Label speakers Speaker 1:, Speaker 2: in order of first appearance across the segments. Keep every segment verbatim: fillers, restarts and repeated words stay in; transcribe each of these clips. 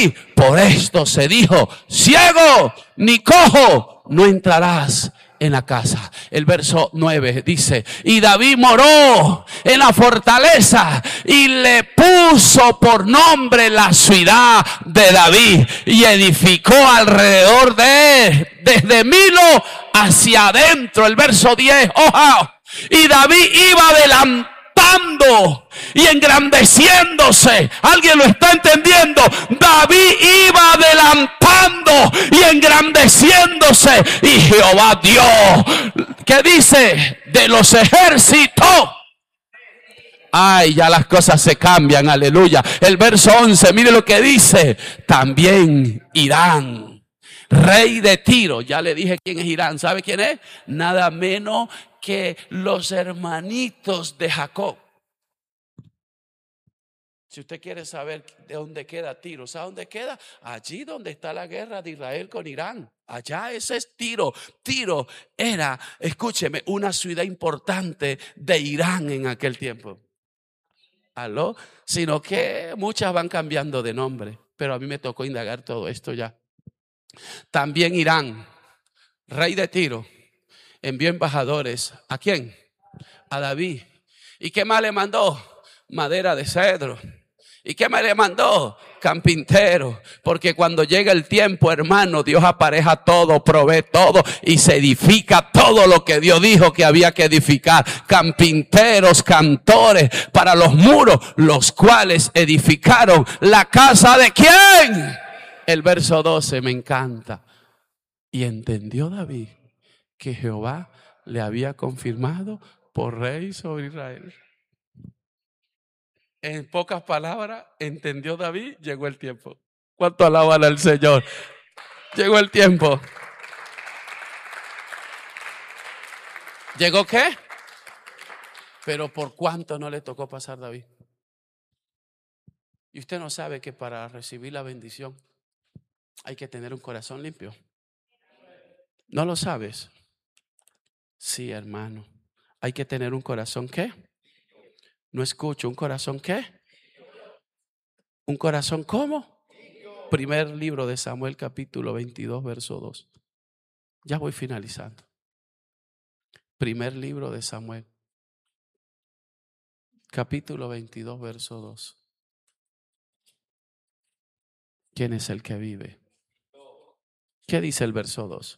Speaker 1: David, por esto se dijo, ciego ni cojo no entrarás en la casa. El verso nueve dice, y David moró en la fortaleza y le puso por nombre la ciudad de David y edificó alrededor de él, desde Milo hacia adentro. El verso diez, oja, y David iba adelantando y engrandeciéndose. ¿Alguien lo está entendiendo? David iba adelantando y engrandeciéndose, y Jehová Dios, ¿qué dice? De los ejércitos. Ay, ya las cosas se cambian, aleluya. El verso once, mire lo que dice. También Irán, rey de Tiro. Ya le dije quién es Irán. ¿Sabe quién es? Nada menos que los hermanitos de Jacob. Si usted quiere saber de dónde queda Tiro, ¿sabe dónde queda? Allí donde está la guerra de Israel con Irán. Allá ese es Tiro. Tiro era, escúcheme, una ciudad importante de Irán en aquel tiempo. ¿Aló? Sino que muchas van cambiando de nombre. Pero a mí me tocó indagar todo esto ya. También Irán, rey de Tiro, envió embajadores. ¿A quién? A David. ¿Y qué más le mandó? Madera de cedro. ¿Y qué me le mandó? Carpintero. Porque cuando llega el tiempo, hermano, Dios apareja todo, provee todo y se edifica todo lo que Dios dijo que había que edificar. Carpinteros, cantores para los muros, los cuales edificaron la casa de ¿quién? El verso doce me encanta. Y entendió David que Jehová le había confirmado por rey sobre Israel. En pocas palabras, entendió David, llegó el tiempo. ¿Cuánto alaban al Señor? Llegó el tiempo. ¿Llegó qué? Pero ¿por cuánto no le tocó pasar David? Y usted no sabe que para recibir la bendición hay que tener un corazón limpio. ¿No lo sabes? Sí, hermano. Hay que tener un corazón ¿qué? No escucho, ¿un corazón qué? ¿Un corazón cómo? Primer libro de Samuel, capítulo veintidós, verso dos. Ya voy finalizando. Primer libro de Samuel, capítulo veintidós, verso dos. ¿Quién es el que vive? ¿Qué dice el verso dos?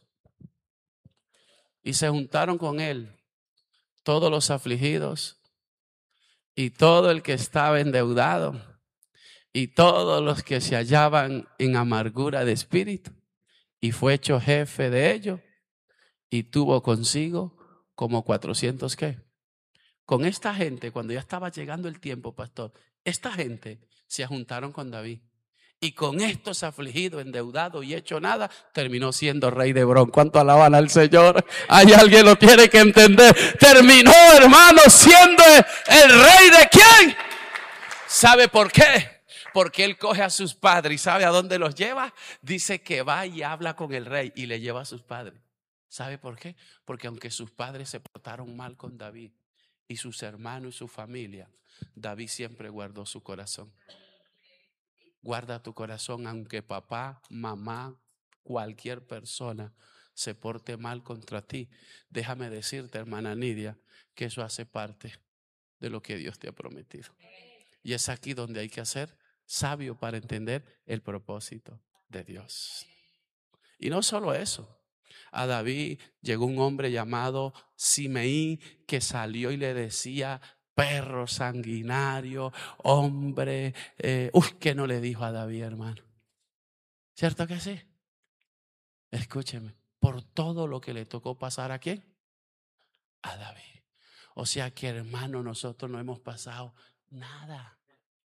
Speaker 1: Y se juntaron con él todos los afligidos y todo el que estaba endeudado y todos los que se hallaban en amargura de espíritu, y fue hecho jefe de ellos y tuvo consigo como cuatrocientos ¿qué? Con esta gente, cuando ya estaba llegando el tiempo, pastor, esta gente se juntaron con David. Y con estos afligidos, endeudados y hecho nada, terminó siendo rey de Hebrón. ¿Cuánto alaban al Señor? Hay alguien lo tiene que entender. Terminó, hermano, siendo el rey de ¿quién? ¿Sabe por qué? Porque él coge a sus padres y ¿sabe a dónde los lleva? Dice que va y habla con el rey y le lleva a sus padres. ¿Sabe por qué? Porque aunque sus padres se portaron mal con David y sus hermanos y su familia, David siempre guardó su corazón. Guarda tu corazón aunque papá, mamá, cualquier persona se porte mal contra ti. Déjame decirte, hermana Nidia, que eso hace parte de lo que Dios te ha prometido. Y es aquí donde hay que ser sabio para entender el propósito de Dios. Y no solo eso. A David llegó un hombre llamado Simeí que salió y le decía: perro sanguinario, hombre, eh, uy, ¿qué no le dijo a David, hermano? ¿Cierto que sí? Escúcheme, por todo lo que le tocó pasar ¿a quién? A David. O sea que, hermano, nosotros no hemos pasado nada.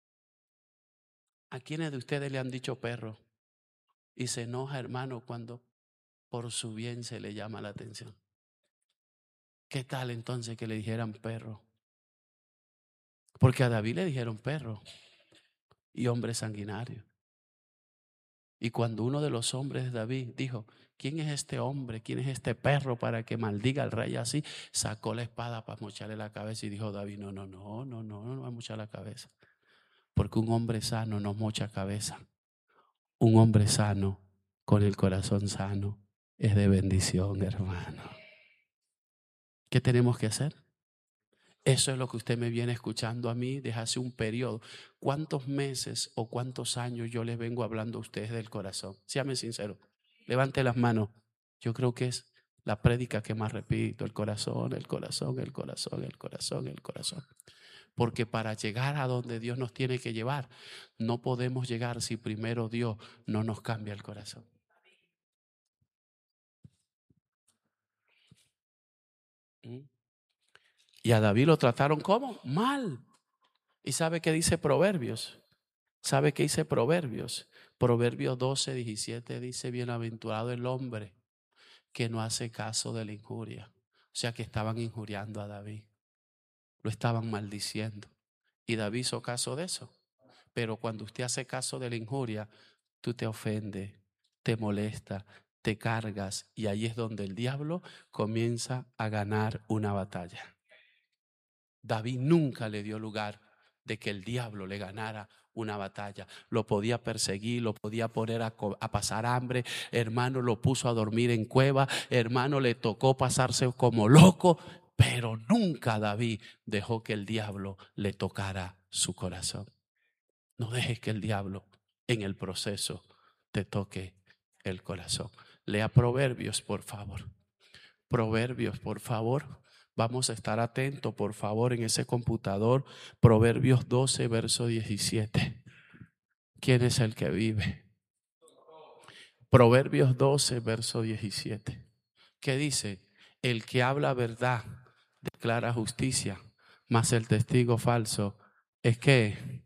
Speaker 1: ¿A quiénes de ustedes le han dicho perro? Y se enoja, hermano, cuando por su bien se le llama la atención. ¿Qué tal entonces que le dijeran perro? Porque a David le dijeron perro y hombre sanguinario. Y cuando uno de los hombres de David dijo: ¿quién es este hombre? ¿Quién es este perro para que maldiga al rey así? Sacó la espada para mocharle la cabeza y dijo David: no, no, no, no, no, no va a mochar la cabeza. Porque un hombre sano no mocha cabeza. Un hombre sano, con el corazón sano, es de bendición, hermano. ¿Qué tenemos que hacer? Eso es lo que usted me viene escuchando a mí desde hace un periodo. ¿Cuántos meses o cuántos años yo les vengo hablando a ustedes del corazón? Séame sincero. Levante las manos. Yo creo que es la prédica que más repito. El corazón, el corazón, el corazón, el corazón, el corazón. Porque para llegar a donde Dios nos tiene que llevar, no podemos llegar si primero Dios no nos cambia el corazón. ¿Mm? Y a David lo trataron ¿cómo? Mal. ¿Y sabe qué dice Proverbios? ¿Sabe qué dice Proverbios? Proverbios doce, diecisiete dice: bienaventurado el hombre que no hace caso de la injuria. O sea que estaban injuriando a David. Lo estaban maldiciendo. Y David hizo caso de eso. Pero cuando usted hace caso de la injuria, tú te ofendes, te molesta, te cargas. Y ahí es donde el diablo comienza a ganar una batalla. David nunca le dio lugar de que el diablo le ganara una batalla. Lo podía perseguir, lo podía poner a, a pasar hambre. Hermano, lo puso a dormir en cueva. Hermano, le tocó pasarse como loco. Pero nunca David dejó que el diablo le tocara su corazón. No dejes que el diablo en el proceso te toque el corazón. Lea Proverbios, por favor. Proverbios, por favor. Vamos a estar atentos, por favor, en ese computador. Proverbios doce, verso diecisiete. ¿Quién es el que vive? Proverbios doce, verso diecisiete. ¿Qué dice? El que habla verdad declara justicia, mas el testigo falso es que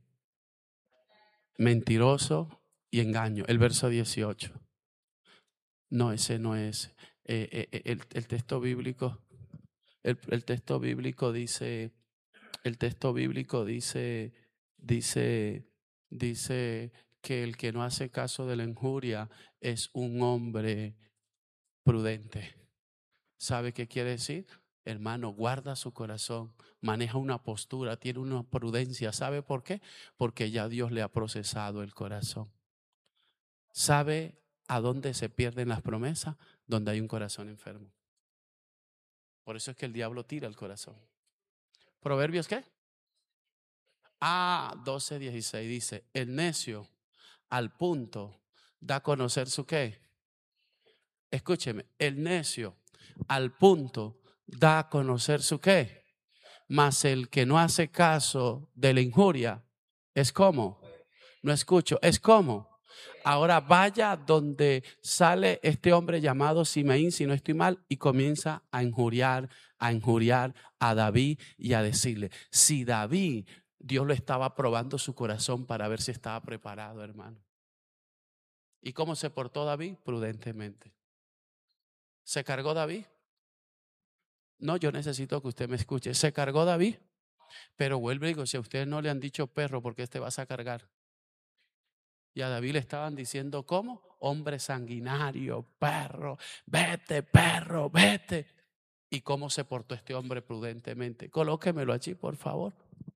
Speaker 1: mentiroso y engaño. El verso dieciocho. No, ese no es. Eh, eh, el, el texto bíblico. El, el texto bíblico dice, el texto bíblico dice, dice, dice que el que no hace caso de la injuria es un hombre prudente. ¿Sabe qué quiere decir? Hermano, guarda su corazón, maneja una postura, tiene una prudencia. ¿Sabe por qué? Porque ya Dios le ha procesado el corazón. ¿Sabe a dónde se pierden las promesas? Donde hay un corazón enfermo. Por eso es que el diablo tira el corazón. ¿Proverbios qué? Ah, doce, dieciséis dice: el necio al punto da a conocer su qué. Escúcheme, el necio al punto da a conocer su qué. Mas el que no hace caso de la injuria es como. No escucho, es como. Ahora vaya donde sale este hombre llamado Simeín, si no estoy mal, y comienza a injuriar, a injuriar a David y a decirle: si David, Dios lo estaba probando su corazón para ver si estaba preparado, hermano. ¿Y cómo se portó David? Prudentemente. ¿Se cargó David? No, yo necesito que usted me escuche. ¿Se cargó David? Pero vuelve y digo, si a ustedes no le han dicho perro, ¿por qué te vas a cargar? Y a David le estaban diciendo, ¿cómo? Hombre sanguinario, perro, vete, perro, vete. ¿Y cómo se portó este hombre prudentemente? Colóquemelo allí, por favor.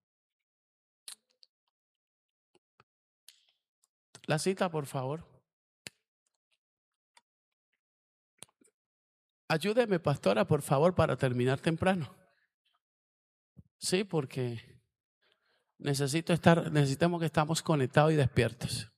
Speaker 1: La cita, por favor. Ayúdeme, pastora, por favor, para terminar temprano. Sí, porque necesito estar, necesitamos que estamos conectados y despiertos.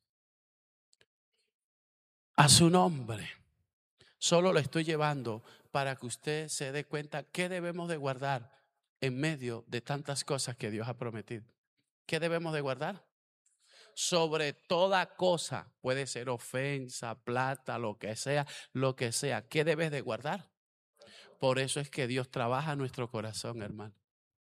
Speaker 1: A su nombre. Solo lo estoy llevando para que usted se dé cuenta qué debemos de guardar en medio de tantas cosas que Dios ha prometido. ¿Qué debemos de guardar? Sobre toda cosa, puede ser ofensa, plata, lo que sea, lo que sea. ¿Qué debes de guardar? Por eso es que Dios trabaja en nuestro corazón, hermano.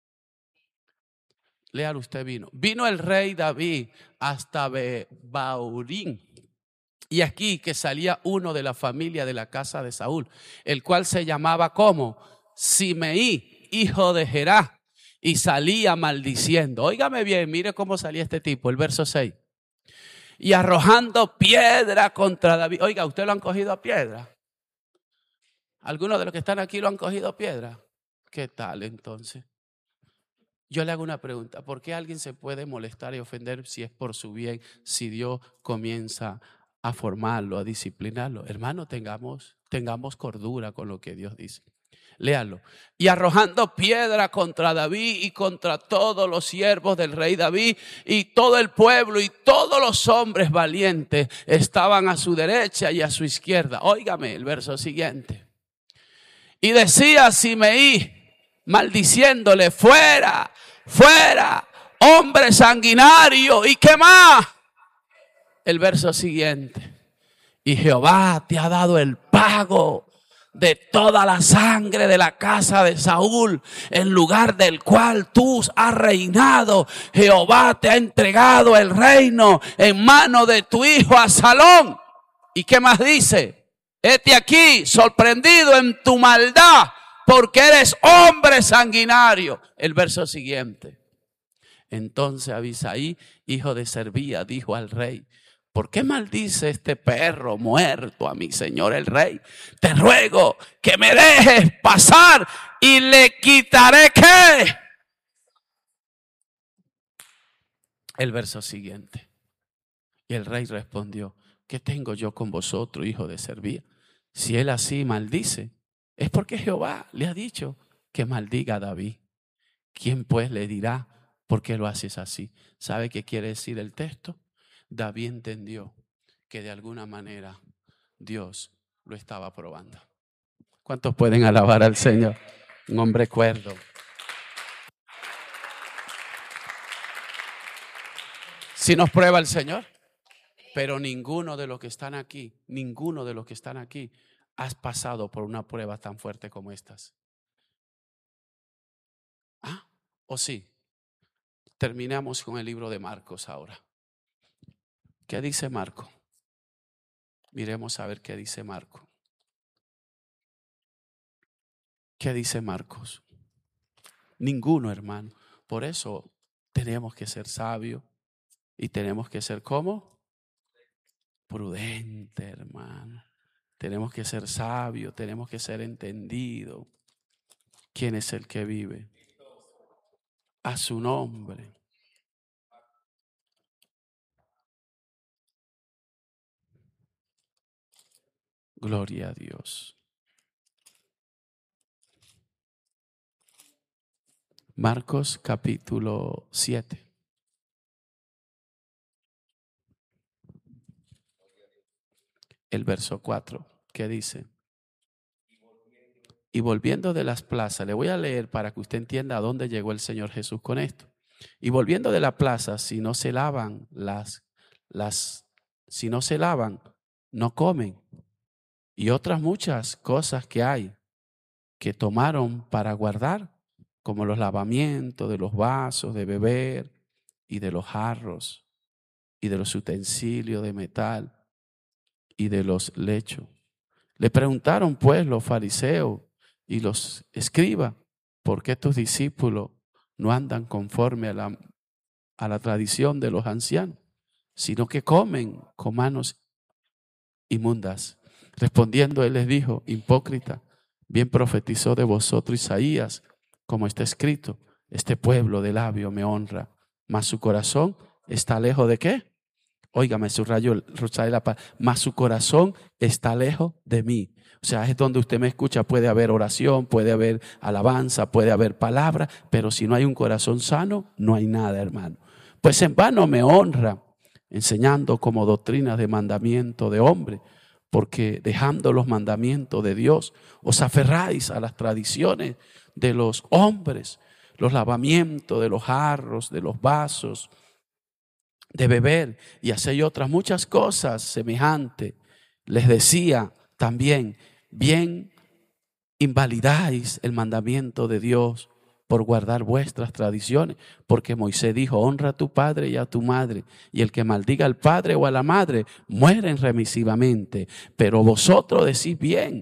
Speaker 1: Léalo, usted vino. Vino el rey David hasta Baurín. Y aquí que salía uno de la familia de la casa de Saúl, el cual se llamaba como Simeí, hijo de Gerá, y salía maldiciendo. Óigame bien, mire cómo salía este tipo, el verso seis. Y arrojando piedra contra David. Oiga, ¿usted lo han cogido a piedra? ¿Algunos de los que están aquí lo han cogido a piedra? ¿Qué tal entonces? Yo le hago una pregunta. ¿Por qué alguien se puede molestar y ofender si es por su bien, si Dios comienza a formarlo, a disciplinarlo. Hermano, tengamos, tengamos cordura con lo que Dios dice. Léalo. Y arrojando piedra contra David y contra todos los siervos del rey David y todo el pueblo y todos los hombres valientes estaban a su derecha y a su izquierda. Óigame el verso siguiente. Y decía Simeí, maldiciéndole, fuera, fuera, hombre sanguinario. ¿Y qué más? El verso siguiente. Y Jehová te ha dado el pago de toda la sangre de la casa de Saúl, en lugar del cual tú has reinado. Jehová te ha entregado el reino en mano de tu hijo Absalón. ¿Y qué más dice? Hete aquí, sorprendido en tu maldad, porque eres hombre sanguinario. El verso siguiente. Entonces Abisaí, hijo de Zerbía, dijo al rey: ¿por qué maldice este perro muerto a mi señor el rey? Te ruego que me dejes pasar y le quitaré ¿qué? El verso siguiente. Y el rey respondió: ¿qué tengo yo con vosotros, hijo de Zerbía? Si él así maldice, es porque Jehová le ha dicho que maldiga a David. ¿Quién pues le dirá por qué lo haces así? ¿Sabe qué quiere decir el texto? David entendió que de alguna manera Dios lo estaba probando. ¿Cuántos pueden alabar al Señor? Un hombre cuerdo. Si nos prueba el Señor, pero ninguno de los que están aquí, ninguno de los que están aquí has pasado por una prueba tan fuerte como estas. ¿Ah? ¿O sí? Terminamos con el libro de Marcos ahora. ¿Qué dice Marco? Miremos a ver qué dice Marco. ¿Qué dice Marcos? Ninguno, hermano. Por eso tenemos que ser sabios y tenemos que ser ¿cómo? Prudente, hermano. Tenemos que ser sabios, tenemos que ser entendidos. ¿Quién es el que vive? A su nombre. Gloria a Dios. Marcos capítulo siete. El verso cuatro, ¿qué dice? Y volviendo de las plazas, le voy a leer para que usted entienda a dónde llegó el Señor Jesús con esto. Y volviendo de la plaza, si no se lavan las, las, si no se lavan, no comen. Y otras muchas cosas que hay que tomaron para guardar, como los lavamientos de los vasos de beber y de los jarros y de los utensilios de metal y de los lechos. Le preguntaron pues los fariseos y los escribas: ¿por qué tus discípulos no andan conforme a la, a la tradición de los ancianos, sino que comen con manos inmundas? Respondiendo él les dijo: hipócrita, bien profetizó de vosotros Isaías, como está escrito: este pueblo de labio me honra, mas su corazón está lejos de ¿qué? Óigame, subrayo, mas su corazón está lejos de mí. O sea, es donde usted me escucha, puede haber oración, puede haber alabanza, puede haber palabra, pero si no hay un corazón sano, no hay nada, hermano. Pues en vano me honra, enseñando como doctrina de mandamiento de hombre, porque dejando los mandamientos de Dios, os aferráis a las tradiciones de los hombres, los lavamientos de los jarros, de los vasos, de beber, y hacéis otras muchas cosas semejantes. Les decía también: bien invalidáis el mandamiento de Dios por guardar vuestras tradiciones, porque Moisés dijo: honra a tu padre y a tu madre, y el que maldiga al padre o a la madre muere remisivamente. Pero vosotros decís bien,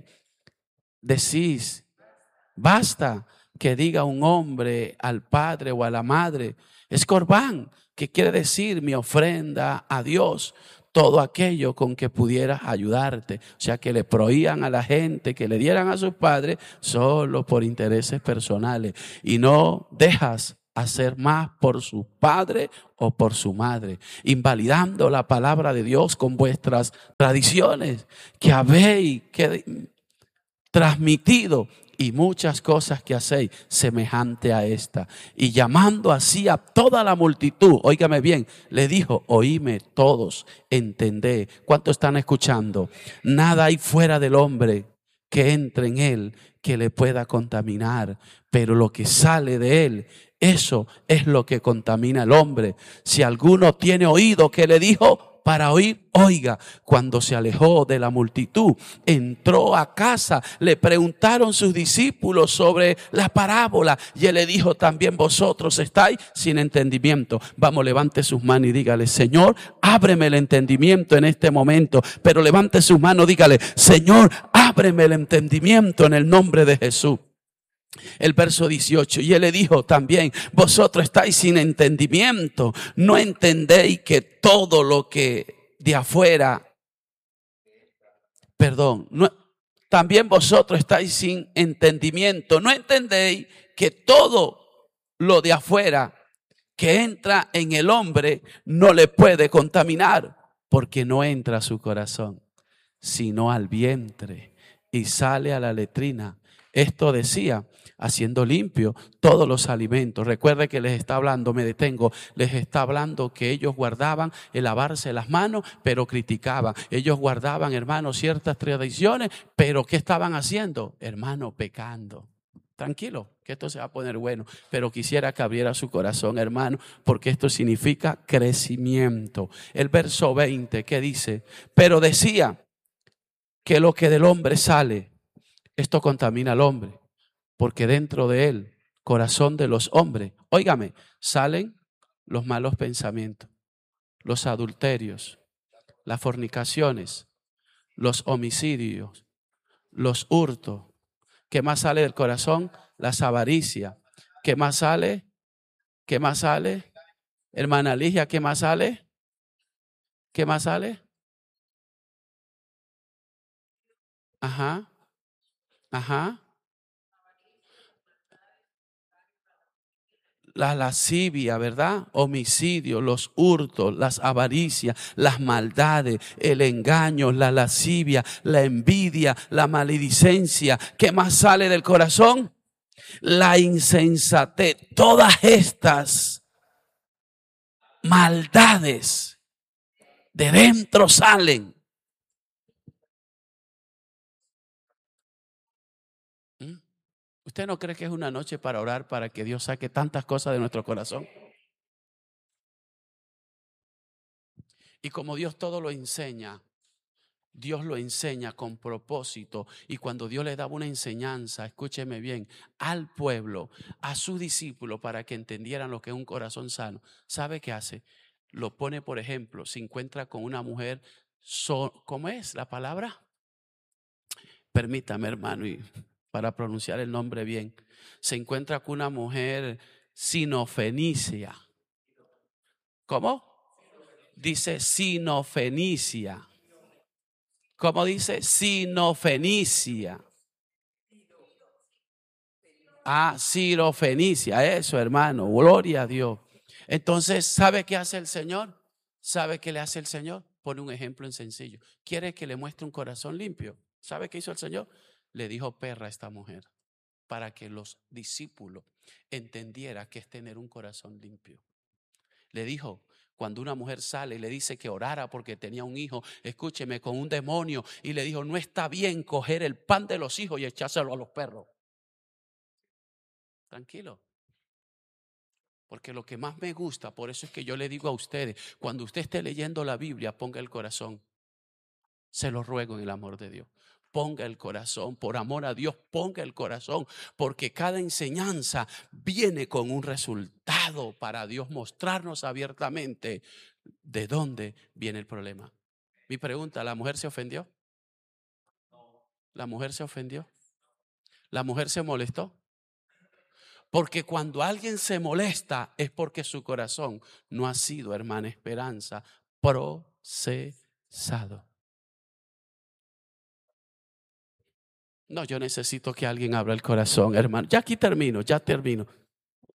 Speaker 1: decís: basta que diga un hombre al padre o a la madre, es corbán, que quiere decir mi ofrenda a Dios, todo aquello con que pudiera ayudarte. O sea, que le prohíban a la gente que le dieran a sus padres solo por intereses personales. Y no dejas hacer más por su padre o por su madre, invalidando la palabra de Dios con vuestras tradiciones que habéis que transmitido y muchas cosas que hacéis semejante a esta. Y llamando así a toda la multitud, óigame bien, le dijo: oíme todos, entendé. ¿Cuánto están escuchando? Nada hay fuera del hombre que entre en él que le pueda contaminar, pero lo que sale de él, eso es lo que contamina al hombre. Si alguno tiene oído, que le dijo para oír, oiga. Cuando se alejó de la multitud, entró a casa, le preguntaron sus discípulos sobre la parábola y él le dijo: también vosotros estáis sin entendimiento. Vamos, levante sus manos y dígale: Señor, ábreme el entendimiento en este momento. Pero levante sus manos, dígale: Señor, ábreme el entendimiento en el nombre de Jesús. El verso dieciocho, y él le dijo también: vosotros estáis sin entendimiento, no entendéis que todo lo que de afuera, perdón, no, también vosotros estáis sin entendimiento, no entendéis que todo lo de afuera que entra en el hombre no le puede contaminar, porque no entra a su corazón, sino al vientre y sale a la letrina. Esto decía, haciendo limpio todos los alimentos. Recuerde que les está hablando, me detengo, les está hablando que ellos guardaban el lavarse las manos, pero criticaban. Ellos guardaban, hermano, ciertas tradiciones, pero ¿qué estaban haciendo? Hermano, pecando. Tranquilo, que esto se va a poner bueno, pero quisiera que abriera su corazón, hermano, porque esto significa crecimiento. El verso veinte, ¿qué dice? Pero decía que lo que del hombre sale, esto contamina al hombre, porque dentro de él, corazón de los hombres, óigame, salen los malos pensamientos, los adulterios, las fornicaciones, los homicidios, los hurtos. ¿Qué más sale del corazón? Las avaricias. ¿Qué más sale? ¿Qué más sale? Hermana Ligia, ¿qué más sale? ¿Qué más sale? Ajá, ajá. La lascivia, ¿verdad? Homicidio, los hurtos, las avaricias, las maldades, el engaño, la lascivia, la envidia, la maledicencia. ¿Qué más sale del corazón? La insensatez. Todas estas maldades de dentro salen. ¿Mm? ¿Usted no cree que es una noche para orar para que Dios saque tantas cosas de nuestro corazón? Y como Dios todo lo enseña, Dios lo enseña con propósito. Y cuando Dios le daba una enseñanza, escúcheme bien, al pueblo, a sus discípulos, para que entendieran lo que es un corazón sano, ¿sabe qué hace? Lo pone, por ejemplo, se encuentra con una mujer, so, ¿cómo es la palabra? Permítame, hermano, y para pronunciar el nombre bien. Se encuentra con una mujer sinofenicia. ¿Cómo? Dice sinofenicia. ¿Cómo dice? Sinofenicia. Ah, Sirofenicia, eso, hermano, gloria a Dios. Entonces, ¿sabe qué hace el Señor? ¿Sabe qué le hace el Señor? Pone un ejemplo en sencillo. ¿Quiere que le muestre un corazón limpio? ¿Sabe qué hizo el Señor? Le dijo perra a esta mujer, para que los discípulos entendieran que es tener un corazón limpio. Le dijo, cuando una mujer sale y le dice que orara porque tenía un hijo, escúcheme, con un demonio, y le dijo: no está bien coger el pan de los hijos y echárselo a los perros. Tranquilo. Porque lo que más me gusta, por eso es que yo le digo a ustedes, cuando usted esté leyendo la Biblia, ponga el corazón. Se lo ruego en el amor de Dios. Ponga el corazón, por amor a Dios, ponga el corazón, porque cada enseñanza viene con un resultado para Dios mostrarnos abiertamente de dónde viene el problema. Mi pregunta, ¿la mujer se ofendió? ¿La mujer se ofendió? ¿La mujer se molestó? Porque cuando alguien se molesta es porque su corazón no ha sido, hermana Esperanza, procesado. No, yo necesito que alguien abra el corazón, hermano. Ya aquí termino, ya termino.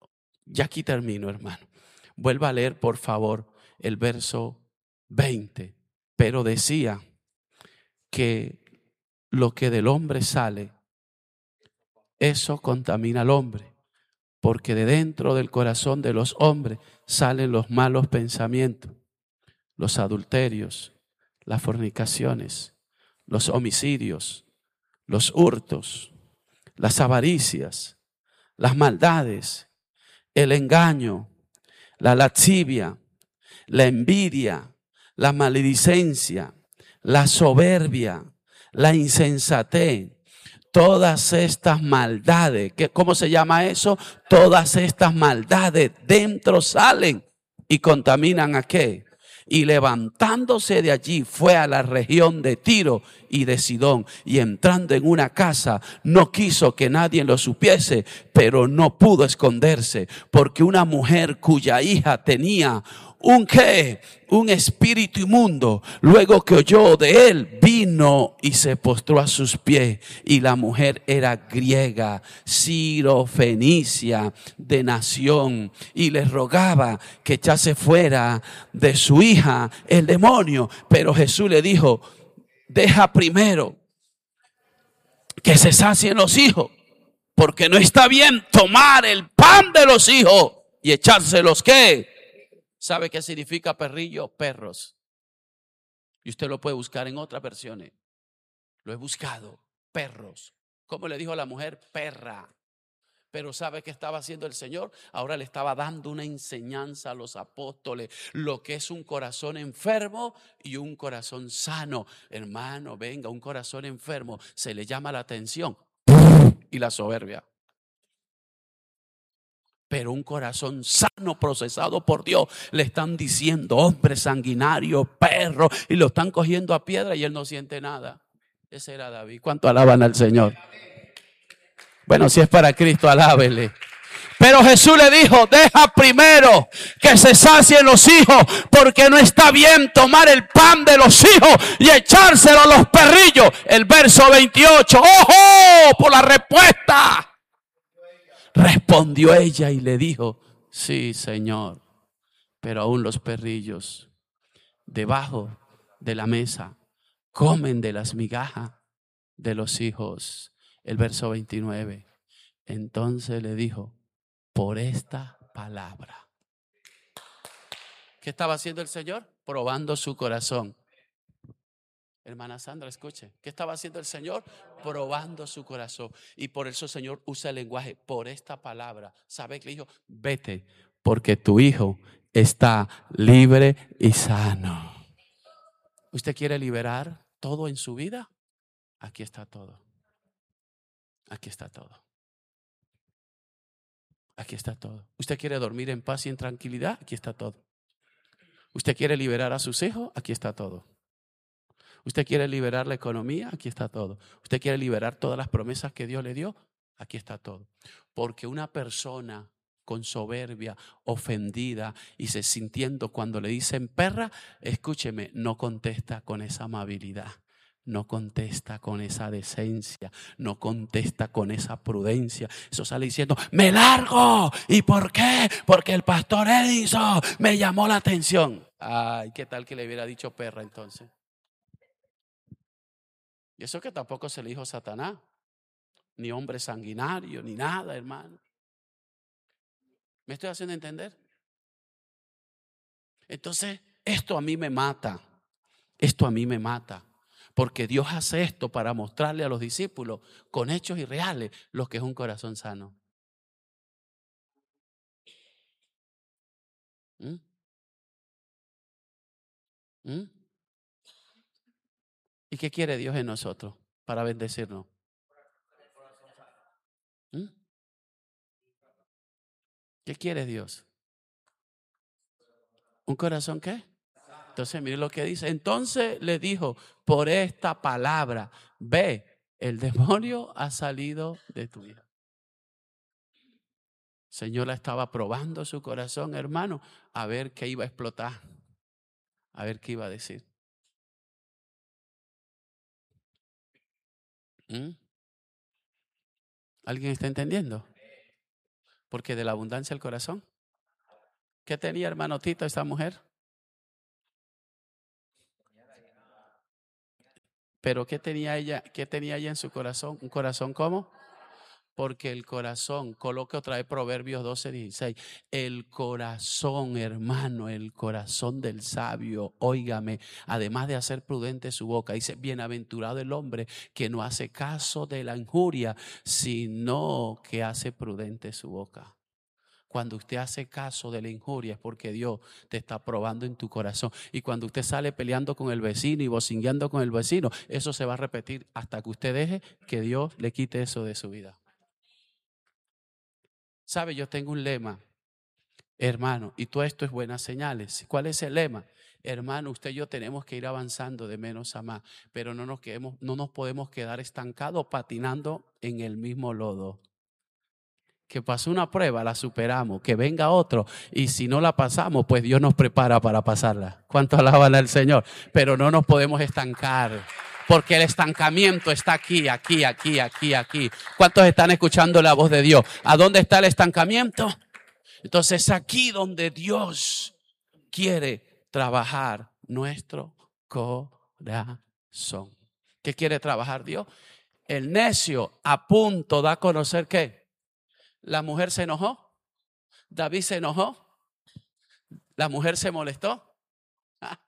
Speaker 1: Ya aquí termino, hermano. Vuelva a leer, por favor, el verso veinte. Pero decía que lo que del hombre sale, eso contamina al hombre, porque de dentro del corazón de los hombres salen los malos pensamientos, los adulterios, las fornicaciones, los homicidios, los hurtos, las avaricias, las maldades, el engaño, la lascivia, la envidia, la maledicencia, la soberbia, la insensatez. Todas estas maldades, ¿qué, ¿cómo se llama eso? Todas estas maldades dentro salen y contaminan ¿a qué? Y levantándose de allí fue a la región de Tiro y de Sidón, y entrando en una casa no quiso que nadie lo supiese, pero no pudo esconderse, porque una mujer cuya hija tenía un qué, un espíritu inmundo, luego que oyó de él, vino y se postró a sus pies. Y la mujer era griega, sirofenicia de nación, y le rogaba que echase fuera de su hija el demonio. Pero Jesús le dijo: deja primero que se sacien los hijos, porque no está bien tomar el pan de los hijos y echárselos ¿qué? ¿Sabe qué significa perrillo? Perros. Y usted lo puede buscar en otras versiones. Lo he buscado. Perros. ¿Cómo le dijo a la mujer? Perra. Pero ¿sabe qué estaba haciendo el Señor? Ahora le estaba dando una enseñanza a los apóstoles. Lo que es un corazón enfermo y un corazón sano. Hermano, venga, un corazón enfermo se le llama la atención y la soberbia. Pero un corazón sano, procesado por Dios, le están diciendo hombre sanguinario, perro, y lo están cogiendo a piedra y él no siente nada. Ese era David. ¿Cuánto alaban al Señor? Bueno, si es para Cristo, alábele. Pero Jesús le dijo: deja primero que se sacien los hijos, porque no está bien tomar el pan de los hijos y echárselo a los perrillos. El verso veintiocho. ¡Ojo! Por la respuesta. Respondió ella y le dijo: sí, Señor, pero aún los perrillos debajo de la mesa comen de las migajas de los hijos. El verso veintinueve. Entonces le dijo: por esta palabra. ¿Qué estaba haciendo el Señor? Probando su corazón. Hermana Sandra, escuche. ¿Qué estaba haciendo el Señor? Probando su corazón. Y por eso el Señor usa el lenguaje, por esta palabra. ¿Sabe qué le dijo? Vete, porque tu hijo está libre y sano. ¿Usted quiere liberar todo en su vida? Aquí está todo. Aquí está todo. Aquí está todo. ¿Usted quiere dormir en paz y en tranquilidad? Aquí está todo. ¿Usted quiere liberar a sus hijos? Aquí está todo. ¿Usted quiere liberar la economía? Aquí está todo. ¿Usted quiere liberar todas las promesas que Dios le dio? Aquí está todo. Porque una persona con soberbia, ofendida y se sintiendo cuando le dicen perra, escúcheme, no contesta con esa amabilidad. No contesta con esa decencia, no contesta con esa prudencia. Eso sale diciendo: me largo. ¿Y por qué? Porque el pastor Edison me llamó la atención. Ay, ¿qué tal que le hubiera dicho perra entonces? Y eso que tampoco se le dijo Satanás, ni hombre sanguinario, ni nada, hermano. ¿Me estoy haciendo entender? Entonces, esto a mí me mata. Esto a mí me mata. Porque Dios hace esto para mostrarle a los discípulos con hechos irreales lo que es un corazón sano. ¿Mm? ¿Mm? ¿Y qué quiere Dios en nosotros para bendecirnos? ¿Mm? ¿Qué quiere Dios? ¿Un corazón qué? Entonces mire lo que dice. Entonces le dijo: por esta palabra, ve, el demonio ha salido de tu hija. Señor la estaba probando su corazón, hermano, a ver qué iba a explotar, a ver qué iba a decir. ¿Mm? ¿Alguien está entendiendo? Porque de la abundancia del corazón. ¿Qué tenía, hermano Tito, esa mujer? Pero ¿qué tenía ella? ¿Qué tenía ella en su corazón? ¿Un corazón cómo? Porque el corazón, coloque otra vez Proverbios doce, dieciséis. El corazón, hermano, el corazón del sabio, óigame, además de hacer prudente su boca, dice: bienaventurado el hombre que no hace caso de la injuria, sino que hace prudente su boca. Cuando usted hace caso de la injuria es porque Dios te está probando en tu corazón. Y cuando usted sale peleando con el vecino y vocingueando con el vecino, eso se va a repetir hasta que usted deje que Dios le quite eso de su vida. ¿Sabe? Yo tengo un lema, hermano, y todo esto es buenas señales. ¿Cuál es el lema? Hermano, usted y yo tenemos que ir avanzando de menos a más, pero no nos, quedemos, no nos podemos quedar estancados patinando en el mismo lodo. Que pasó una prueba, la superamos, que venga otro, y si no la pasamos, pues Dios nos prepara para pasarla. ¿Cuánto alaban al Señor? Pero no nos podemos estancar, porque el estancamiento está aquí, aquí, aquí, aquí, aquí. ¿Cuántos están escuchando la voz de Dios? ¿A dónde está el estancamiento? Entonces es aquí donde Dios quiere trabajar nuestro corazón. ¿Qué quiere trabajar Dios? El necio a punto da a conocer ¿qué? La mujer se enojó, David se enojó, la mujer se molestó. ¿Ah?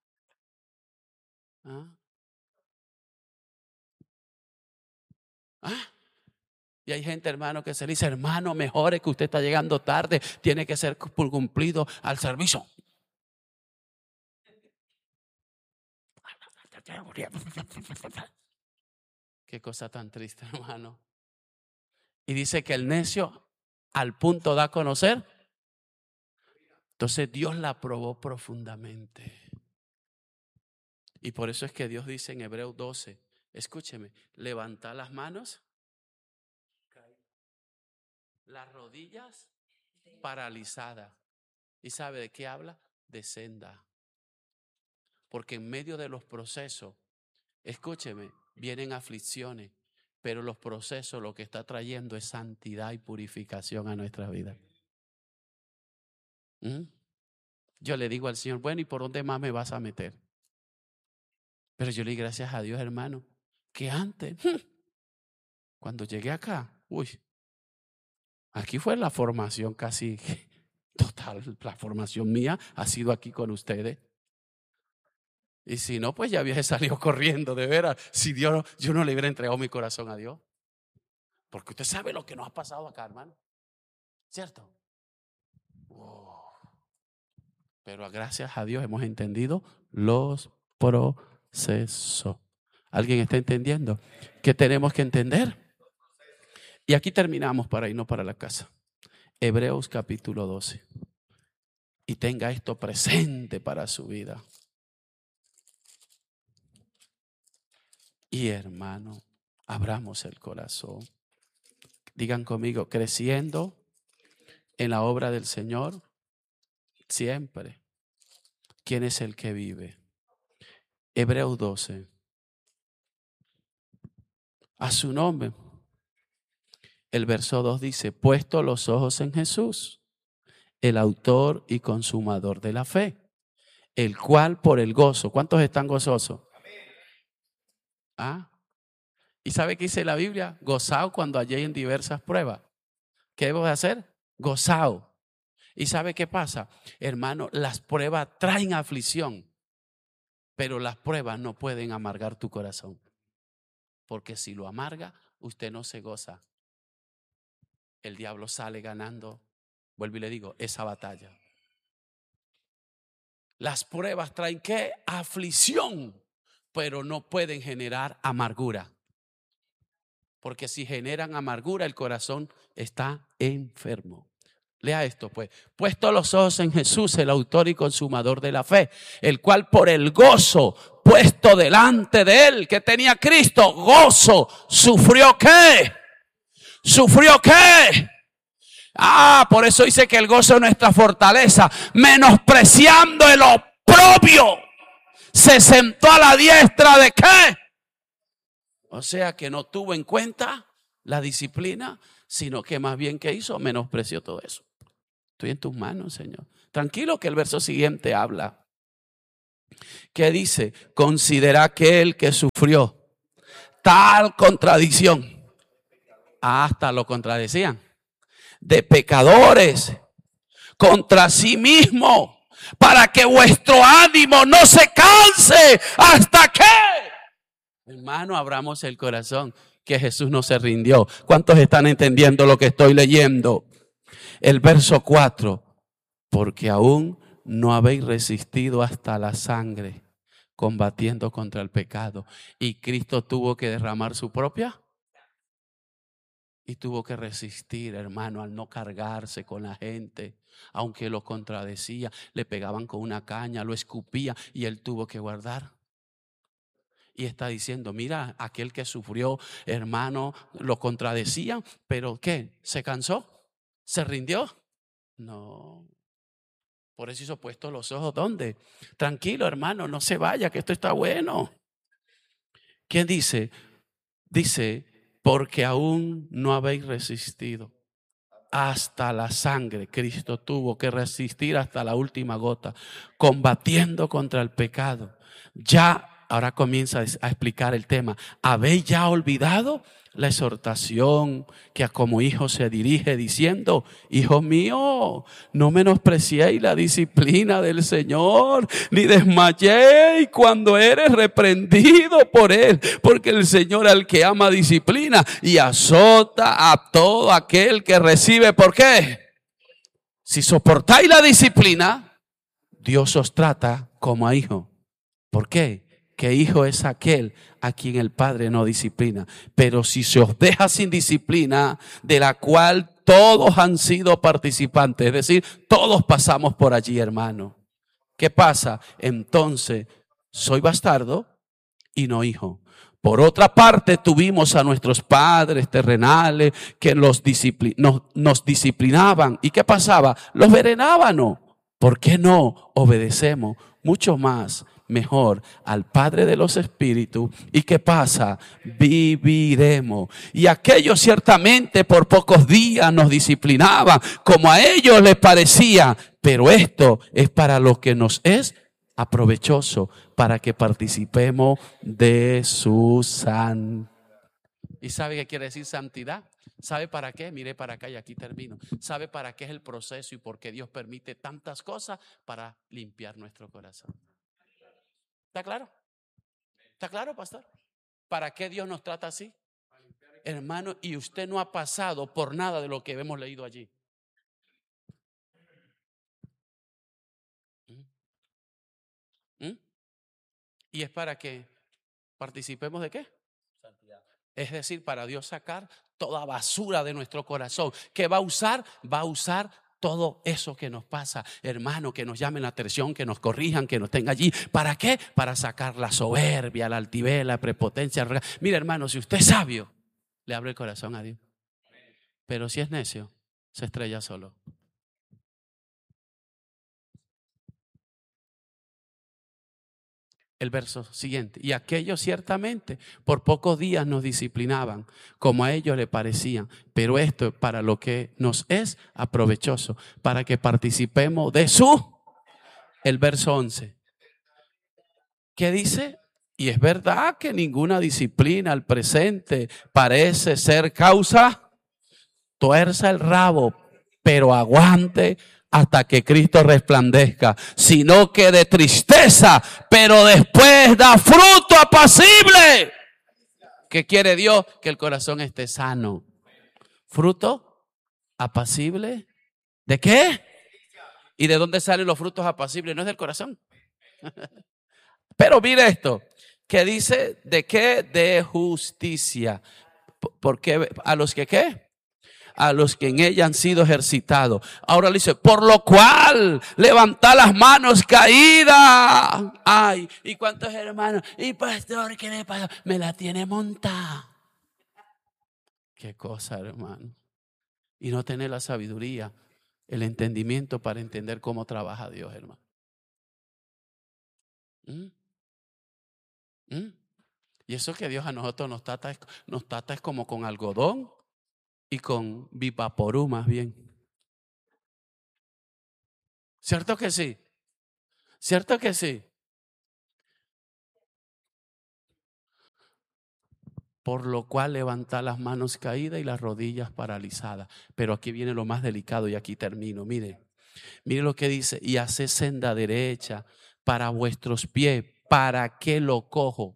Speaker 1: ¿Ah? Y hay gente, hermano, que se le dice: hermano, mejor es que usted está llegando tarde, tiene que ser cumplido al servicio. Qué cosa tan triste, hermano. Y dice que el necio al punto da a conocer. Entonces Dios la probó profundamente. Y por eso es que Dios dice en Hebreos doce, escúcheme, levanta las manos, las rodillas paralizadas. ¿Y sabe de qué habla? De senda. Porque en medio de los procesos, escúcheme, vienen aflicciones, pero los procesos lo que está trayendo es santidad y purificación a nuestra vida. ¿Mm? Yo le digo al Señor: bueno, ¿y por dónde más me vas a meter? Pero yo le di gracias a Dios, hermano, que antes, cuando llegué acá, uy, aquí fue la formación casi total. La formación mía ha sido aquí con ustedes. Y si no, pues ya hubiese salido corriendo, de veras. Si Dios, yo no le hubiera entregado mi corazón a Dios. Porque usted sabe lo que nos ha pasado acá, hermano. ¿Cierto? Wow. Pero gracias a Dios hemos entendido los procesos. ¿Alguien está entendiendo? ¿Qué tenemos que entender? Y aquí terminamos para irnos para la casa. Hebreos capítulo doce. Y tenga esto presente para su vida. Y hermano, abramos el corazón. Digan conmigo: creciendo en la obra del Señor siempre. ¿Quién es el que vive? Hebreos doce. A su nombre. El verso dos dice: puesto los ojos en Jesús, el autor y consumador de la fe, el cual por el gozo. ¿Cuántos están gozosos? ¿Ah? ¿Y sabe qué dice la Biblia? Gozao cuando halléis diversas pruebas. ¿Qué debo de hacer? Gozao. ¿Y sabe qué pasa? Hermano, las pruebas traen aflicción, pero las pruebas no pueden amargar tu corazón. Porque si lo amarga, usted no se goza. El diablo sale ganando, vuelvo y le digo, esa batalla. Las pruebas traen ¿qué? Aflicción, pero no pueden generar amargura. Porque si generan amargura, el corazón está enfermo. Lea esto pues. Puesto los ojos en Jesús, el autor y consumador de la fe, el cual por el gozo puesto delante de él, que tenía Cristo, gozo, sufrió ¿qué? ¿Sufrió qué? Ah, por eso dice que el gozo es nuestra fortaleza. Menospreciando el oprobio, se sentó a la diestra de ¿qué? O sea que no tuvo en cuenta la disciplina, sino que más bien, ¿qué hizo? Menospreció todo eso. Estoy en tus manos, Señor. Tranquilo, que el verso siguiente habla. ¿Qué dice? Considera aquel que sufrió tal contradicción. Hasta lo contradecían. De pecadores contra sí mismo, para que vuestro ánimo no se canse. ¿Hasta qué? Hermano, abramos el corazón, que Jesús no se rindió. ¿Cuántos están entendiendo lo que estoy leyendo? El verso cuatro. Porque aún no habéis resistido hasta la sangre, combatiendo contra el pecado. Y Cristo tuvo que derramar su propia. Y tuvo que resistir, hermano, al no cargarse con la gente. Aunque lo contradecía, le pegaban con una caña, lo escupía y él tuvo que guardar. Y está diciendo, mira, aquel que sufrió, hermano, lo contradecían, pero ¿qué? ¿Se cansó? ¿Se rindió? No. Por eso hizo puesto los ojos, ¿dónde? Tranquilo, hermano, no se vaya, que esto está bueno. ¿Quién dice? Dice, porque aún no habéis resistido hasta la sangre. Cristo tuvo que resistir hasta la última gota, combatiendo contra el pecado. Ya, ahora comienza a explicar el tema. ¿Habéis ya olvidado la exhortación que a como hijo se dirige diciendo, hijo mío, no menospreciéis la disciplina del Señor, ni desmayéis cuando eres reprendido por Él, porque el Señor al que ama disciplina y azota a todo aquel que recibe? ¿Por qué? Si soportáis la disciplina, Dios os trata como a hijo. ¿Por qué? Que hijo es aquel a quien el Padre no disciplina. Pero si se os deja sin disciplina, de la cual todos han sido participantes, es decir, todos pasamos por allí, hermano. ¿Qué pasa? Entonces, soy bastardo y no hijo. Por otra parte, tuvimos a nuestros padres terrenales que los discipli- nos, nos disciplinaban. ¿Y qué pasaba? Los venenábamos. ¿Por qué no obedecemos mucho más, mejor al Padre de los Espíritus? ¿Y qué pasa? Viviremos. Y aquellos ciertamente por pocos días nos disciplinaban, como a ellos les parecía. Pero esto es para lo que nos es aprovechoso, para que participemos de su santidad. ¿Y sabe qué quiere decir santidad? ¿Sabe para qué? Mire para acá y aquí termino. ¿Sabe para qué es el proceso y por qué Dios permite tantas cosas? Para limpiar nuestro corazón. ¿Está claro? ¿Está claro, pastor? ¿Para qué Dios nos trata así? Hermano, y usted no ha pasado por nada de lo que hemos leído allí. ¿Mm? ¿Mm? ¿Y es para que participemos de qué? Santidad. Es decir, para Dios sacar toda basura de nuestro corazón. ¿Qué va a usar? Va a usar todo eso que nos pasa, hermano, que nos llamen la atención, que nos corrijan, que nos tenga allí. ¿Para qué? Para sacar la soberbia, la altivez, la prepotencia. Mira, hermano, si usted es sabio, le abre el corazón a Dios. Pero si es necio, se estrella solo. El verso siguiente. Y aquellos ciertamente por pocos días nos disciplinaban, como a ellos le parecían. Pero esto es para lo que nos es aprovechoso, para que participemos de su. El verso once. ¿Qué dice? Y es verdad que ninguna disciplina al presente parece ser causa. Tuerza el rabo, pero aguante hasta que Cristo resplandezca, sino que de tristeza, pero después da fruto apacible. ¿Qué quiere Dios? Que el corazón esté sano. ¿Fruto apacible? ¿De qué? ¿Y de dónde salen los frutos apacibles? No es del corazón. Pero mire esto, que dice, ¿de qué? De justicia. ¿Por qué? ¿A los que qué? A los que en ella han sido ejercitados. Ahora le dice, por lo cual levanta las manos caídas. Ay, ¿y cuántos hermanos? Y pastor, ¿qué le pasa? Me la tiene montada. Qué cosa, hermano. Y no tener la sabiduría, el entendimiento para entender cómo trabaja Dios, hermano. ¿Mm? ¿Mm? Y eso que Dios a nosotros nos trata, nos trata es como con algodón y con Vivaporú más bien. ¿Cierto que sí? ¿Cierto que sí? Por lo cual levanta las manos caídas y las rodillas paralizadas. Pero aquí viene lo más delicado y aquí termino. Mire, mire lo que dice: y hace senda derecha para vuestros pies, para que lo cojo.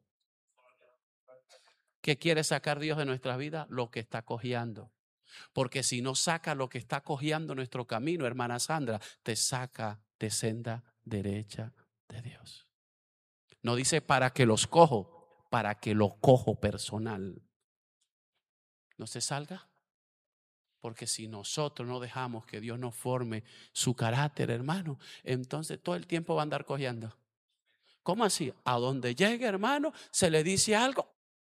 Speaker 1: ¿Qué quiere sacar Dios de nuestra vida? Lo que está cojeando. Porque si no saca lo que está cojeando nuestro camino, hermana Sandra, te saca de senda derecha de Dios. No dice para que los cojo, para que lo cojo personal. No se salga. Porque si nosotros no dejamos que Dios nos forme su carácter, hermano, entonces todo el tiempo va a andar cojeando. ¿Cómo así? A donde llegue, hermano, se le dice algo.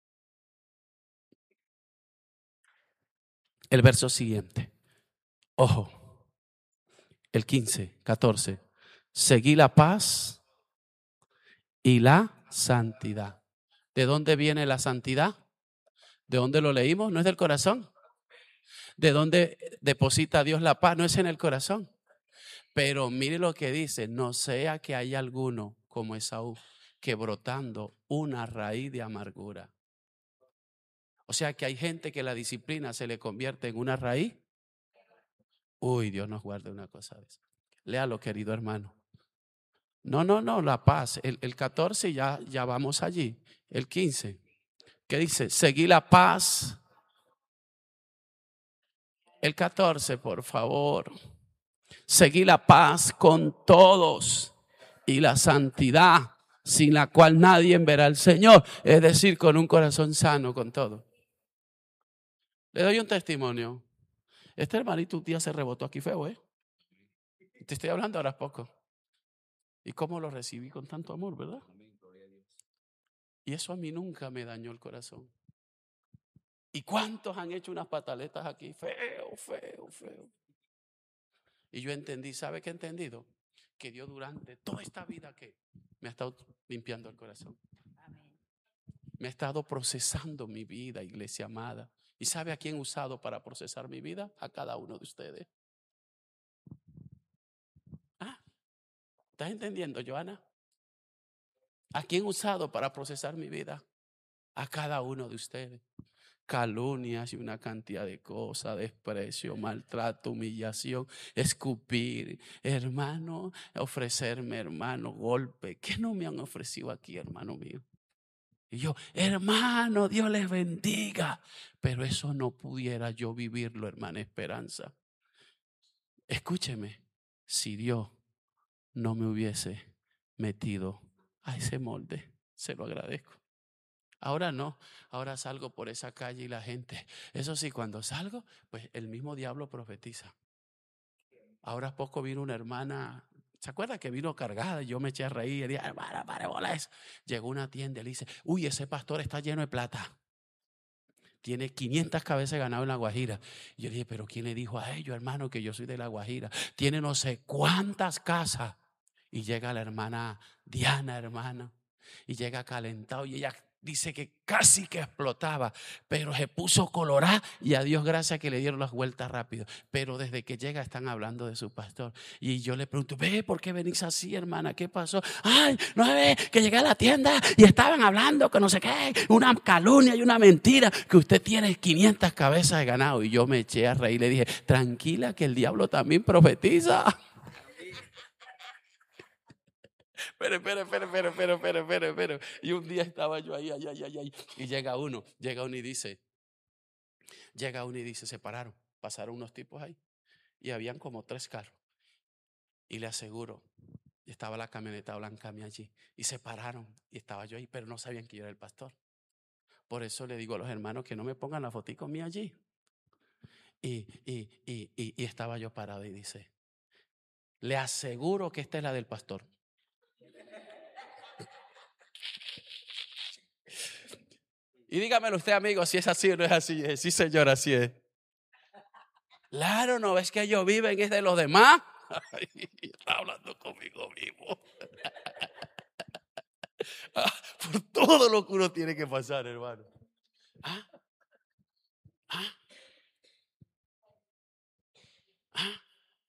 Speaker 1: El verso siguiente. Ojo. El quince, catorce. Seguí la paz y la santidad. ¿De dónde viene la santidad? ¿De dónde lo leímos? ¿No es del corazón? ¿De dónde deposita Dios la paz? No es en el corazón. Pero mire lo que dice: no sea que haya alguno como Esaú, que brotando una raíz de amargura. O sea que hay gente que la disciplina se le convierte en una raíz. Uy, Dios nos guarde una cosa de esa. Léalo, querido hermano. No, no, no, la paz. El, el catorce ya, ya vamos allí. El quince. ¿Qué dice? Seguí la paz. El catorce, por favor. Seguí la paz con todos y la santidad, sin la cual nadie verá al Señor. Es decir, con un corazón sano, con todo. Le doy un testimonio. Este hermanito un día se rebotó aquí feo, ¿eh? Te estoy hablando ahora poco. ¿Y cómo lo recibí con tanto amor, verdad? Y eso a mí nunca me dañó el corazón. ¿Y cuántos han hecho unas pataletas aquí? Feo, feo, feo. Y yo entendí, ¿sabe qué he entendido? Que Dios durante toda esta vida que me ha estado limpiando el corazón. Me ha estado procesando mi vida, iglesia amada. ¿Y sabe a quién he usado para procesar mi vida? A cada uno de ustedes. Ah, ¿estás entendiendo, Joana? ¿A quién he usado para procesar mi vida? A cada uno de ustedes. Calumnias y una cantidad de cosas, desprecio, maltrato, humillación, escupir, hermano, ofrecerme, hermano, golpe. ¿Qué no me han ofrecido aquí, hermano mío? Y yo, hermano, Dios les bendiga. Pero eso no pudiera yo vivirlo, hermana Esperanza. Escúcheme, si Dios no me hubiese metido a ese molde, se lo agradezco. Ahora no, ahora salgo por esa calle y la gente, eso sí, cuando salgo, pues el mismo diablo profetiza. Ahora poco vino una hermana, ¿se acuerda que vino cargada? Yo me eché a reír y dije, hermana, pare bola eso. Llegó una tienda y le dice, uy, ese pastor está lleno de plata. Tiene quinientas cabezas de ganado en La Guajira. Y yo dije, pero ¿quién le dijo a ellos, hermano, que yo soy de La Guajira? Tiene no sé cuántas casas. Y llega la hermana Diana, hermano, y llega calentado y ella dice que casi que explotaba, pero se puso colorada y a Dios gracias que le dieron las vueltas rápido. Pero desde que llega están hablando de su pastor. Y yo le pregunto, ve, ¿por qué venís así, hermana? ¿Qué pasó? Ay, no ve que llegué a la tienda y estaban hablando que no sé qué, una calumnia y una mentira, que usted tiene quinientas cabezas de ganado. Y yo me eché a reír y le dije, tranquila que el diablo también profetiza. Pero, espera, espera, espera, espera, espera, espera, espera. Y un día estaba yo ahí, ahí, ahí, ahí, ahí. Y llega uno, llega uno y dice, llega uno y dice, se pararon, pasaron unos tipos ahí. Y habían como tres carros. Y le aseguro, estaba la camioneta blanca mía allí. Y se pararon y estaba yo ahí, pero no sabían que yo era el pastor. Por eso le digo a los hermanos que no me pongan la fotico mía allí. Y, y, y, y, y estaba yo parado y dice, le aseguro que esta es la del pastor. Y dígamelo usted, amigo, si es así o no es así. Sí, señor, así es. Claro, no ves que ellos viven, es de los demás. Está hablando conmigo mismo. Por todo lo que uno tiene que pasar, hermano. ¿Ah? ¿Ah? ¿Ah?